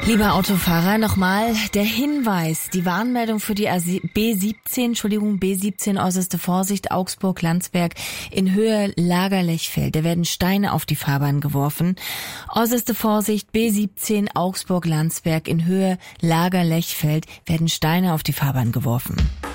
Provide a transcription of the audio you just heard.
Lieber Autofahrer, nochmal der Hinweis, die Warnmeldung für die B17 äußerste Vorsicht, Augsburg-Landsberg in Höhe Lager-Lechfeld. Da werden Steine auf die Fahrbahn geworfen. Äußerste Vorsicht, B17 Augsburg-Landsberg in Höhe Lager-Lechfeld werden Steine auf die Fahrbahn geworfen.